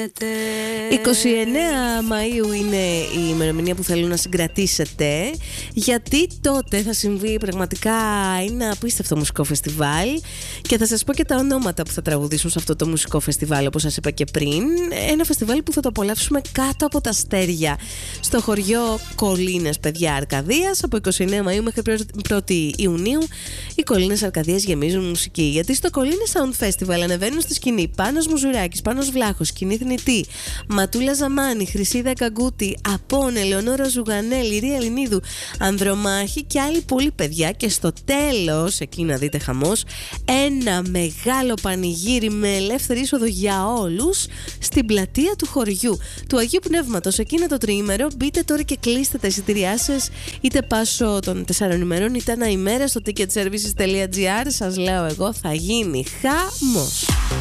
γίνεται. 29 Μαΐου είναι η ημερομηνία που θέλω να συγκρατήσετε, γιατί τότε θα συμβεί πραγματικά ένα απίστευτο μουσικό φεστιβάλ και θα σας πω και τα ονόματα που θα τραγουδήσουν σε αυτό το μουσικό φεστιβάλ, όπως σας είπα και πριν. Ένα φεστιβάλ που θα το απολαύσουμε κάτω από τα αστέρια στο χωριό Κολίνες, παιδιά, Αρκαδίας. Από 29 Μαΐου μέχρι 1η Ιουνίου οι Κολίνες Αρκαδίας γεμίζουν μουσική, γιατί στο Κολίνες Sound Festival ανεβαίνουν στη σκηνή Πάνος Μουζουράκης, Πάνος Βλάχος, Σκηνή Θνητή, Ματούλα Ζαμάνη, Χρυσίδα Καγκούτη, Απόν, Ελεονόρα Ζουγανέλη, Ρία Ελληνίδου, Ανδρομάχη και άλλοι πολλοί, παιδιά. Και στο τέλος, εκεί να δείτε χαμός, ένα μεγάλο πανηγύρι με ελεύθερη είσοδο για όλους στην πλατεία του χωριού του Αγίου Πνεύματος. Εκείνο το τριήμερο μπείτε τώρα και κλείστε τα εισιτήριά σας, είτε πάσο των 4 ημερών είτε ένα ημέρα στο ticketservices.gr. Σας λέω εγώ, θα γίνει χαμός.